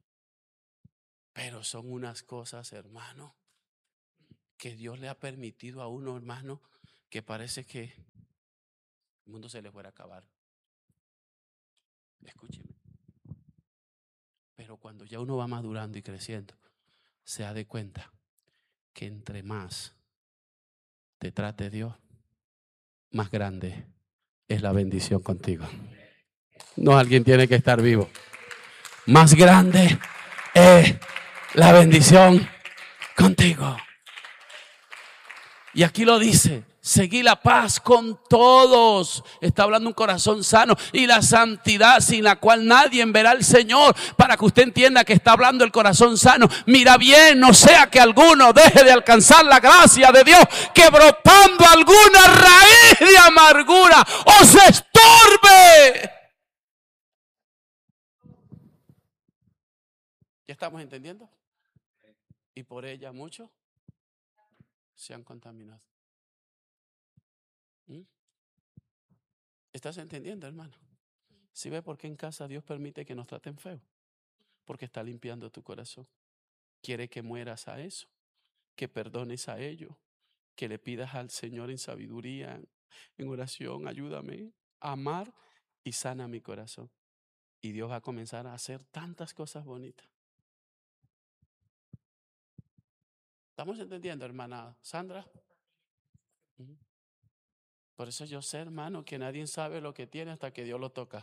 Speaker 1: Pero son unas cosas, hermano, que Dios le ha permitido a uno, hermano, que parece que el mundo se le fuera a acabar. Escúcheme. Pero cuando ya uno va madurando y creciendo, se da de cuenta que entre más te trate Dios, más grande es la bendición contigo. No, alguien tiene que estar vivo. Más grande es la bendición contigo. Y aquí lo dice: seguí la paz con todos. Está hablando un corazón sano. Y la santidad, sin la cual nadie verá al Señor. Para que usted entienda que está hablando el corazón sano. Mira bien, no sea que alguno deje de alcanzar la gracia de Dios, que brotando alguna raíz de amargura os estorbe. ¿Ya estamos entendiendo? Y por ella muchos se han contaminado. ¿Mm? ¿Estás entendiendo, hermano? ¿Sí ve por qué en casa Dios permite que nos traten feo? Porque está limpiando tu corazón. Quiere que mueras a eso, que perdones a ello, que le pidas al Señor en sabiduría, en oración: ayúdame a amar y sana mi corazón. Y Dios va a comenzar a hacer tantas cosas bonitas. ¿Estamos entendiendo, hermana Sandra? Por eso yo sé, hermano, que nadie sabe lo que tiene hasta que Dios lo toca.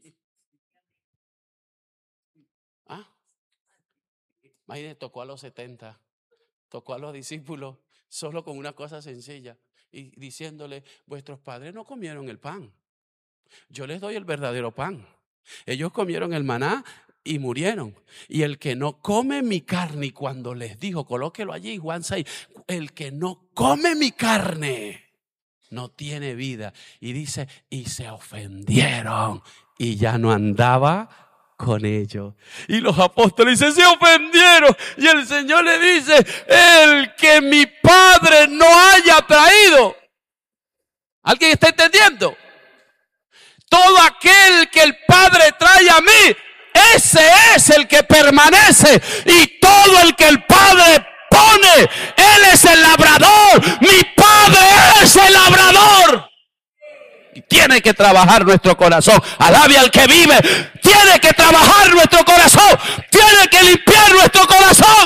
Speaker 1: ¿Ah? Imagínate, tocó a los setenta, tocó a los discípulos solo con una cosa sencilla y diciéndole: vuestros padres no comieron el pan, yo les doy el verdadero pan. Ellos comieron el maná y murieron. Y el que no come mi carne, y cuando les dijo, colóquelo allí, Juan seis, el que no come mi carne no tiene vida. Y dice: y se ofendieron y ya no andaba con ellos. Y los apóstoles dicen: se ofendieron. Y el Señor le dice: el que mi Padre no haya traído. ¿Alguien está entendiendo? Todo aquel que el Padre trae a mí, ese es el que permanece. Y todo el que el Padre pone, Él es el labrador. Mi Padre es el labrador. Y tiene que trabajar nuestro corazón. Alabe al que vive. Tiene que trabajar nuestro corazón. Tiene que limpiar nuestro corazón.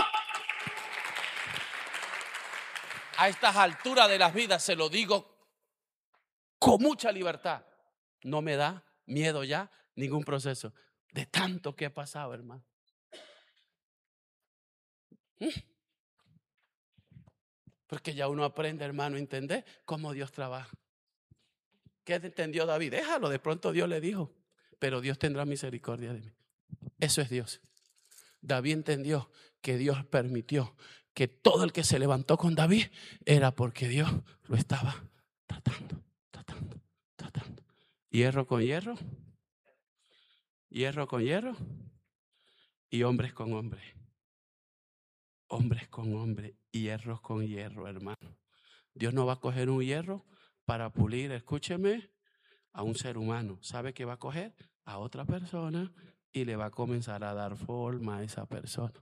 Speaker 1: A estas alturas de las vidas se lo digo con mucha libertad. No me da miedo ya ningún proceso. De tanto que he pasado, hermano. Porque ya uno aprende, hermano, a entender cómo Dios trabaja. ¿Qué entendió David? Déjalo, de pronto Dios le dijo: pero Dios tendrá misericordia de mí. Eso es Dios. David entendió que Dios permitió que todo el que se levantó con David era porque Dios lo estaba tratando, tratando, tratando. Hierro con hierro, hierro con hierro y hombres con hombres. Hombres con hombres, hierros con hierro, hermano. Dios no va a coger un hierro para pulir, escúcheme, a un ser humano. ¿Sabe qué va a coger? A otra persona y le va a comenzar a dar forma a esa persona.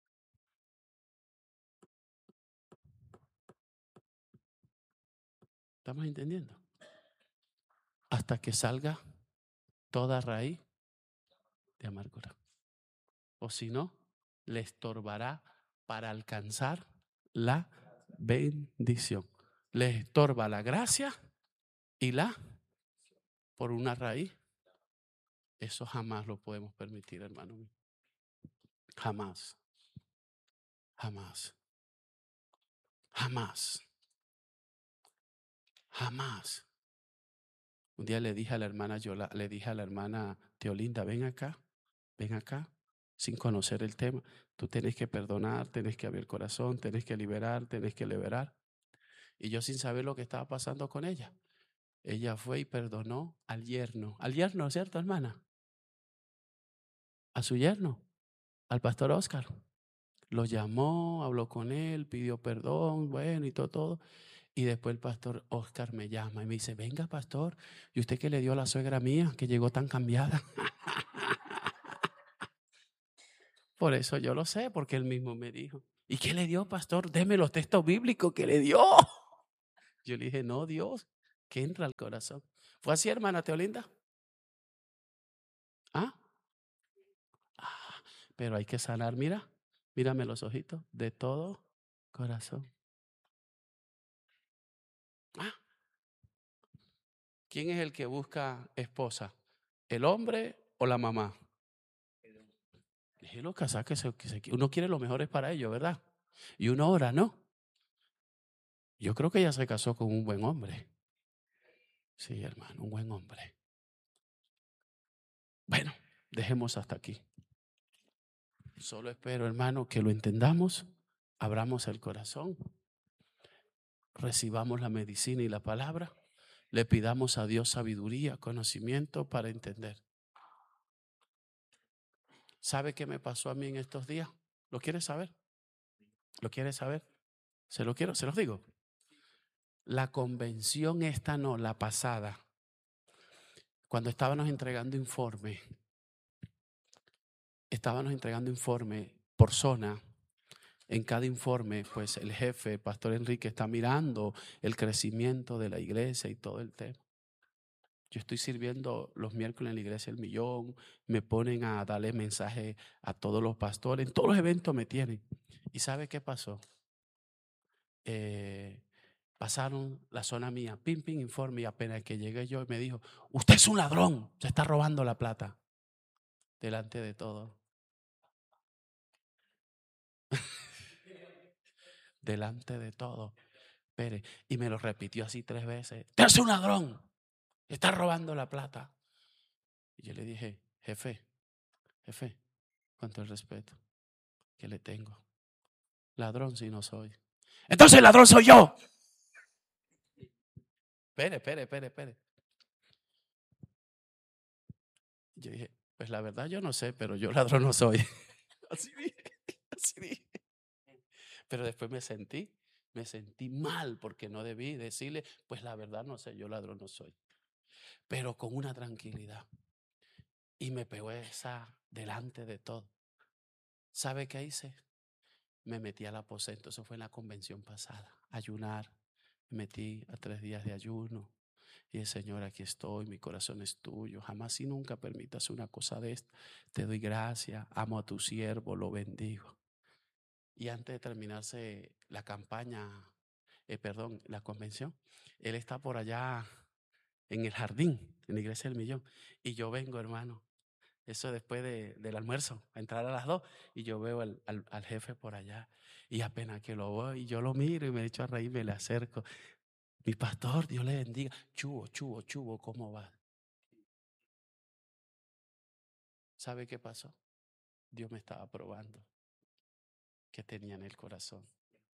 Speaker 1: ¿Estamos entendiendo? Hasta que salga toda raíz de amargura. O si no, le estorbará para alcanzar la bendición. Le estorba la gracia y la por una raíz. Eso jamás lo podemos permitir, hermano mío. Jamás. Jamás. Jamás. Jamás. Un día le dije a la hermana Yola, le dije a la hermana Teolinda: ven acá, ven acá, sin conocer el tema. Tú tienes que perdonar, tienes que abrir el corazón, tienes que liberar, tienes que liberar. Y yo, sin saber lo que estaba pasando con ella, ella fue y perdonó al yerno. Al yerno, ¿cierto, hermana? A su yerno, al pastor Oscar. Lo llamó, habló con él, pidió perdón, bueno, y todo, todo. Y después el pastor Oscar me llama y me dice: venga, pastor, ¿y usted qué le dio a la suegra mía que llegó tan cambiada? Por eso yo lo sé, porque él mismo me dijo. ¿Y qué le dio, pastor? Deme los textos bíblicos que le dio. Yo le dije, no, Dios, que entra al corazón. ¿Fue así, hermana Teolinda? ¿Ah? Ah, pero hay que sanar, mira, mírame los ojitos, de todo corazón. Ah, ¿quién es el que busca esposa? ¿El hombre o la mamá? Déjelo casar, que, se, que se, uno quiere lo mejor para ellos, ¿verdad? Y uno ora, ¿no? Yo creo que ella se casó con un buen hombre. Sí, hermano, un buen hombre. Bueno, dejemos hasta aquí. Solo espero, hermano, que lo entendamos, abramos el corazón, recibamos la medicina y la palabra, le pidamos a Dios sabiduría, conocimiento para entender. ¿Sabe qué me pasó a mí en estos días? ¿Lo quiere saber? ¿Lo quiere saber? Se lo quiero, se los digo. La convención esta no, la pasada, cuando estábamos entregando informe, estábamos entregando informe por zona. En cada informe, pues el jefe, Pastor Enrique, está mirando el crecimiento de la iglesia y todo el tema. Yo estoy sirviendo los miércoles en la iglesia El Millón, me ponen a darle mensaje a todos los pastores, en todos los eventos me tienen. ¿Y sabe qué pasó? Eh, pasaron la zona mía, pim, pim, informe, y apenas que llegué yo me dijo, usted es un ladrón, se está robando la plata, delante de todo. Delante de todo. Espere, y me lo repitió así tres veces, usted es un ladrón, está robando la plata. Y yo le dije, jefe, jefe, con todo el respeto que le tengo, ladrón si no soy. Entonces el ladrón soy yo. Espere, espere, espere, espere. Yo dije, pues la verdad yo no sé, pero yo ladrón no soy. Así dije, así dije. Pero después me sentí, me sentí mal porque no debí decirle, pues la verdad no sé, yo ladrón no soy. Pero con una tranquilidad. Y me pegó esa delante de todo. ¿Sabe qué hice? Me metí al aposento, eso fue en la convención pasada, ayunar. Me metí a tres días de ayuno. Y el Señor, aquí estoy, mi corazón es tuyo. Jamás y nunca permitas una cosa de esta. Te doy gracias, amo a tu siervo, lo bendigo. Y antes de terminarse la campaña, eh, perdón, la convención, él está por allá en el jardín, en la iglesia del Millón. Y yo vengo, hermano, eso después de, del almuerzo, a entrar a las dos, y yo veo al, al, al jefe por allá. Y apenas que lo veo, y yo lo miro y me echo a reír, me le acerco. Mi pastor, Dios le bendiga. Chubo, chubo, chubo, ¿cómo va? ¿Sabe qué pasó? Dios me estaba probando qué tenía en el corazón.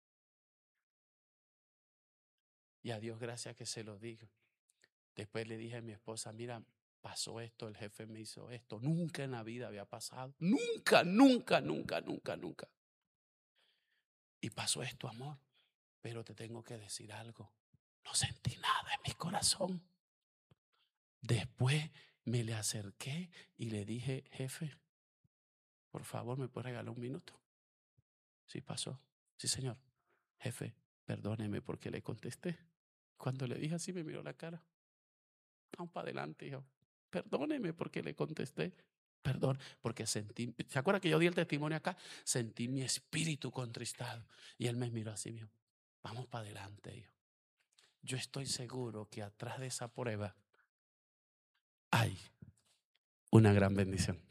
Speaker 1: Y a Dios gracias que se lo digo. Después le dije a mi esposa, mira, pasó esto, el jefe me hizo esto. Nunca en la vida había pasado. Nunca, nunca, nunca, nunca, nunca. Y pasó esto, amor. Pero te tengo que decir algo. No sentí nada en mi corazón. Después me le acerqué y le dije, jefe, por favor, ¿me puede regalar un minuto? Sí, pasó. Sí, señor. Jefe, perdóneme porque le contesté. Cuando le dije así me miró la cara. Vamos para adelante, hijo. Perdóneme porque le contesté. Perdón, porque sentí, ¿se acuerda que yo di el testimonio acá? Sentí mi espíritu contristado. Y él me miró así, mío. Vamos para adelante, hijo. Yo estoy seguro que atrás de esa prueba hay una gran bendición.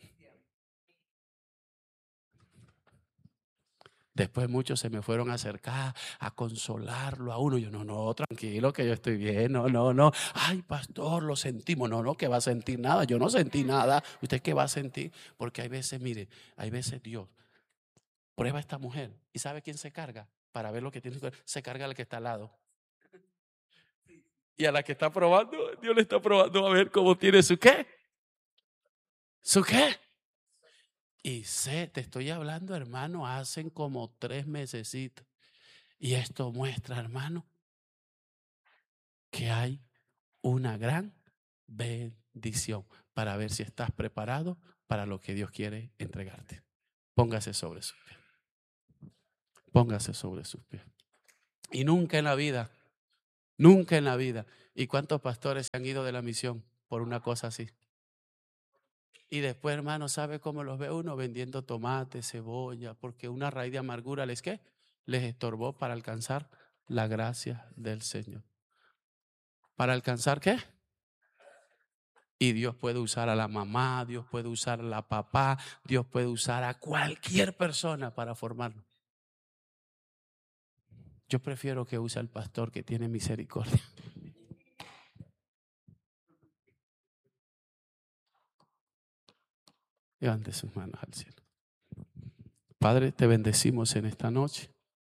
Speaker 1: Después muchos se me fueron a acercar a consolarlo a uno. Yo, no, no, tranquilo que yo estoy bien. No, no, no. Ay, pastor, lo sentimos. No, no, que va a sentir nada. Yo no sentí nada. ¿Usted qué va a sentir? Porque hay veces, mire, hay veces Dios prueba a esta mujer. ¿Y sabe quién se carga? Para ver lo que tiene que ver. Se carga al que está al lado. Y a la que está probando, Dios le está probando a ver cómo tiene su qué. ¿Su qué? Y sé, te estoy hablando, hermano, hacen como tres mesecitos. Y esto muestra, hermano, que hay una gran bendición para ver si estás preparado para lo que Dios quiere entregarte. Póngase sobre sus pies. Póngase sobre sus pies. Y nunca en la vida, nunca en la vida. ¿Y cuántos pastores se han ido de la misión por una cosa así? Y después, hermano, ¿sabe cómo los ve uno? Vendiendo tomate, cebolla, porque una raíz de amargura les, ¿qué? Les estorbó para alcanzar la gracia del Señor. ¿Para alcanzar qué? Y Dios puede usar a la mamá, Dios puede usar a la papá, Dios puede usar a cualquier persona para formarlo. Yo prefiero que use al pastor que tiene misericordia. Levante sus manos al cielo. Padre, te bendecimos en esta noche.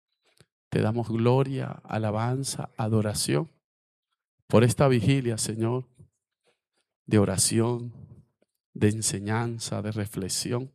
Speaker 1: Te damos gloria, alabanza, adoración por esta vigilia, Señor, de oración, de enseñanza, de reflexión.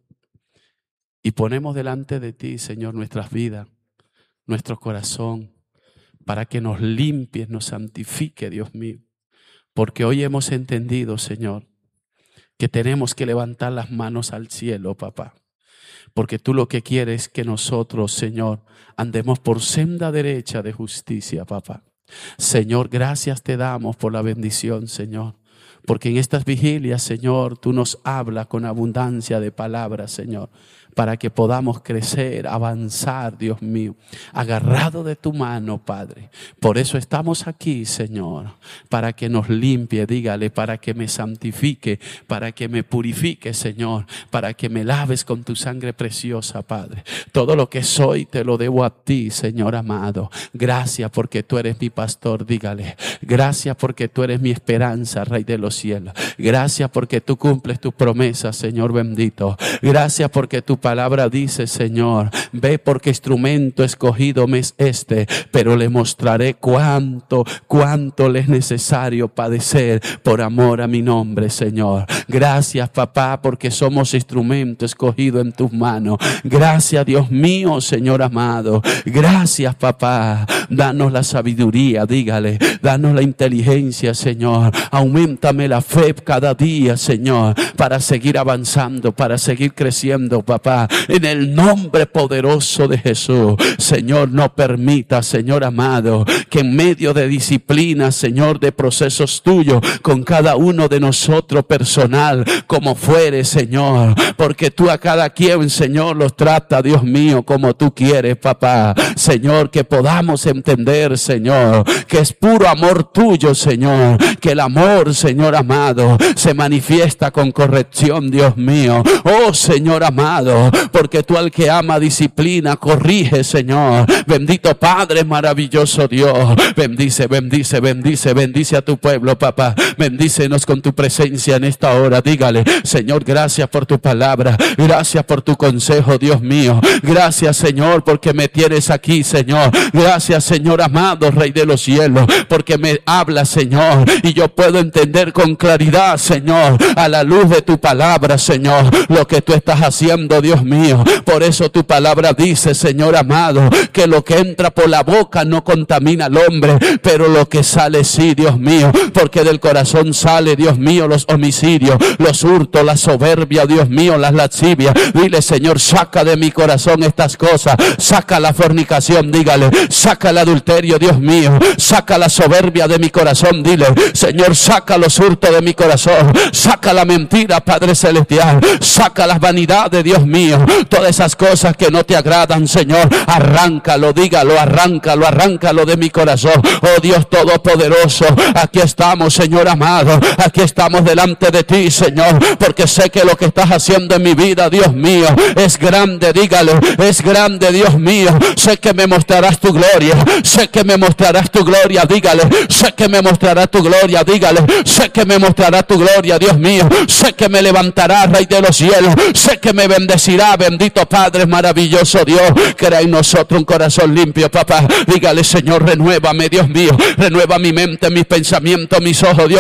Speaker 1: Y ponemos delante de ti, Señor, nuestras vidas, nuestro corazón, para que nos limpies, nos santifique, Dios mío. Porque hoy hemos entendido, Señor, que tenemos que levantar las manos al cielo, papá. Porque tú lo que quieres es que nosotros, Señor, andemos por senda derecha de justicia, papá. Señor, gracias te damos por la bendición, Señor. Porque en estas vigilias, Señor, tú nos hablas con abundancia de palabras, Señor, para que podamos crecer, avanzar, Dios mío, agarrado de tu mano, Padre. Por eso estamos aquí, Señor, para que nos limpie, dígale, para que me santifique, para que me purifique, Señor, para que me laves con tu sangre preciosa, Padre. Todo lo que soy te lo debo a ti, Señor amado. Gracias porque tú eres mi pastor, dígale. Gracias porque tú eres mi esperanza, Rey de los cielos. Gracias porque tú cumples tus promesas, Señor bendito. Gracias porque tu palabra dice, Señor, ve porque instrumento escogido me es este, pero le mostraré cuánto, cuánto le es necesario padecer por amor a mi nombre, Señor. Gracias, papá, porque somos instrumento escogido en tus manos. Gracias, Dios mío, Señor amado. Gracias, papá. Danos la sabiduría, dígale. Danos la inteligencia, Señor. Auméntame la fe cada día, Señor, para seguir avanzando, para seguir creciendo, papá. En el nombre poderoso de Jesús, Señor, no permita, Señor amado, que en medio de disciplina, Señor, de procesos tuyos, con cada uno de nosotros personal, como fuere, Señor, porque tú a cada quien, Señor, los trata, Dios mío, como tú quieres, papá. Señor, que podamos entender, Señor, que es puro amor tuyo, Señor, que el amor, Señor amado, se manifiesta con corrección, Dios mío. Oh, Señor amado, porque tú al que ama disciplina, corrige, Señor. Bendito Padre, maravilloso Dios. Bendice, bendice, bendice, bendice a tu pueblo, papá. Bendícenos con tu presencia en esta hora. Dígale, Señor, gracias por tu palabra. Gracias por tu consejo, Dios mío. Gracias, Señor, porque me tienes aquí, Señor. Gracias, Señor amado, Rey de los cielos, porque me hablas, Señor, y yo puedo entender con claridad, Señor, a la luz de tu palabra, Señor, lo que tú estás haciendo, Dios mío. Por eso tu palabra dice, Señor amado, que lo que entra por la boca no contamina al hombre, pero lo que sale sí, Dios mío, porque del corazón sale, Dios mío, los homicidios, los hurtos, la soberbia, Dios mío, las lascivias. Dile, Señor, saca de mi corazón estas cosas, saca la fornicación, dígale, saca el adulterio, Dios mío, saca la soberbia de mi corazón, dile, Señor, saca los hurtos de mi corazón, saca la mentira, Padre celestial, saca las vanidades, Dios mío, todas esas cosas que no te agradan, Señor, arráncalo, dígalo, arráncalo, arráncalo de mi corazón. Oh Dios todopoderoso, aquí estamos, Señor amado, aquí estamos delante de ti, Señor, porque sé que lo que estás haciendo en mi vida, Dios mío, es grande, dígalo, es grande, Dios mío. Sé que me mostrarás tu gloria, sé que me mostrarás tu gloria, dígale, sé que me mostrarás tu gloria, dígale, sé que me mostrarás tu gloria, Dios mío, sé que me levantarás, Rey de los cielos, sé que me bendecirá, bendito Padre, maravilloso Dios. Crea en nosotros un corazón limpio, papá. Dígale, Señor, renuévame, Dios mío, renueva mi mente, mis pensamientos, mis ojos, Dios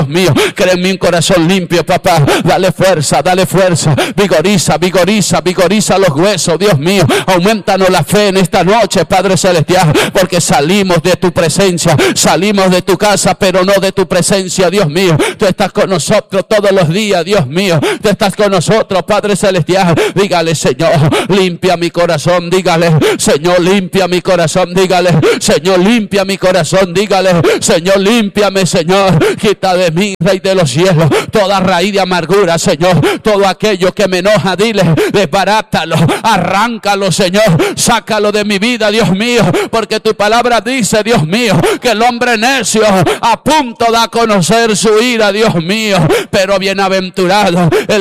Speaker 1: Dios mío. Crea en mí un corazón limpio, papá. Dale fuerza, dale fuerza. Vigoriza, vigoriza, vigoriza los huesos, Dios mío. Aumentanos la fe en esta noche, Padre Celestial, porque salimos de tu presencia, salimos de tu casa, pero no de tu presencia, Dios mío. Tú estás con nosotros todos los días, Dios mío. Tú estás con nosotros, Padre Celestial. Dígale, Señor, limpia mi corazón. Dígale, Señor, limpia mi corazón. Dígale, Señor, limpia mi corazón. Dígale, Señor, límpiame, Señor. Quita de mí, Rey de los cielos, toda raíz de amargura, Señor. Todo aquello que me enoja, dile, desbarátalo, arráncalo, Señor. Sácalo de mi vida, Dios mío, porque tu palabra dice, Dios mío, que el hombre necio a punto da a conocer su ira, Dios mío, pero bienaventurado el